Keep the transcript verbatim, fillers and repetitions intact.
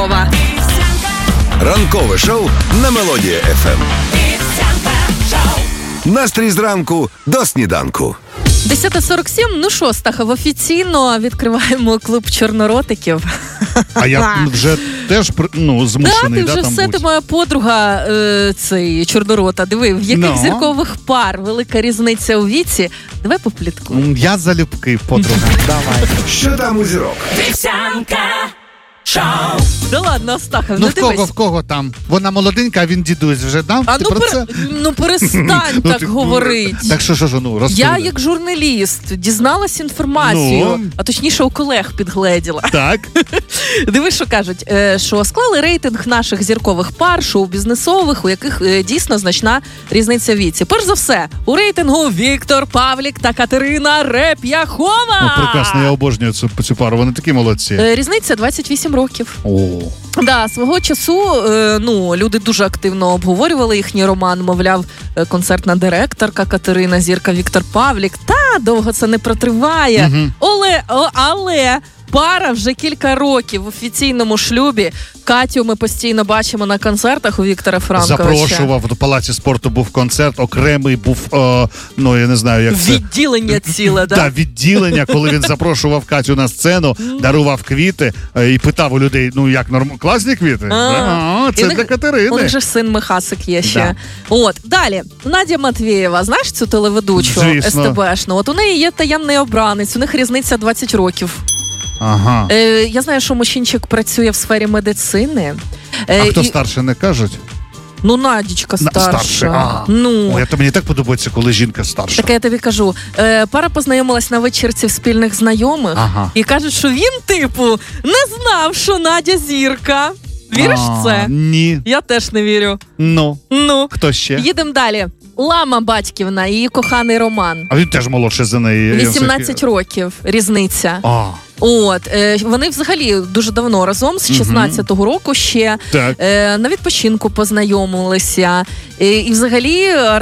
Зіркова. Ранкове шоу на Мелодія еф ем. Настрій зранку до сніданку. десята сорок сім, ну що, Стахов, офіційно відкриваємо клуб чорноротиків. А я вже теж, ну, змушений, да, ти да, вже там все, бути. ти моя подруга, е, цей чорнорота. Диви, в яких No. зіркових пар велика різниця у віці. Давай попліткуємо. Я залюбки, подруга. Давай. Що там у зірок? Да ладно, Стахов, Ну, не в кого, дивись. в кого там? Вона молоденька, а він дідусь вже, да? А Ти ну, про пере... це? ну перестань Ну, так ти- говорити. Так що, що, що, ну, розповідай. Я, як журналіст, дізналась інформацію, Ну? а точніше у колег підгледіла. Так. Дивись, що кажуть, е, що склали рейтинг наших зіркових пар, шоу-бізнесових, у яких е, дійсно значна різниця в віці. Перш за все, у рейтингу Віктор Павлік та Катерина Реп'яхова. Ну, прекрасно, я обожнюю цю, цю пару, вони такі молодці. Е, Різниця двадцять вісім років. О. Да, свого часу е, ну, люди дуже активно обговорювали їхній роман, мовляв, е, концертна директорка Катерина, зірка Віктор Павлік. Та, довго це не протриває. Мгм. Але, о, але пара вже кілька років в офіційному шлюбі. Катю ми постійно бачимо на концертах у Віктора Франковича. Запрошував, до Палаці спорту був концерт, окремий був, е, ну, я не знаю, як це. Відділення ціле, да? Так, відділення, коли він запрошував Катю на сцену, дарував квіти е, і питав у людей, ну як, норм... класні квіти? А, А, і це в них- для Катерини. У них же ж син Михасик є ще. Да. От, далі. Надя Матвєєва, знаєш цю телеведучу Звісно. СТБшну? От у неї є таємний обранець, у них різниця двадцять років. Ага. Е, я знаю, що Мужчинчик працює в сфері медицини. Е, А хто і- старше, не кажуть? Ну, Надічка На- старша. старше, а. Ну, Ой, а то мені так подобається, коли жінка старша. таке я тобі кажу. Е, пара познайомилась на вечірці в спільних знайомих Ага. і кажуть, що він, типу, не знав, що Надя зірка. Віриш в А, це? Ні. Я теж не вірю. Ну, Ну, хто ще? їдемо далі. Лама Батьківна, її коханий Роман. А він теж молодший за неї. вісімнадцять років різниця. А, От, е, вони взагалі дуже давно разом, з шістнадцятого року ще. так. Е, на відпочинку познайомилися. Е, і взагалі